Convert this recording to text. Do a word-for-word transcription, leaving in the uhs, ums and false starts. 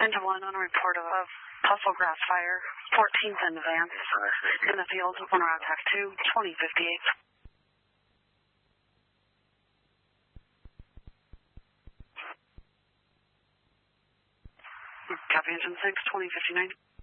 Into one on a report of possible grass fire, fourteenth in advance, in the field, on route tax two, twenty fifty-eight. Copy engine six, twenty fifty-nine.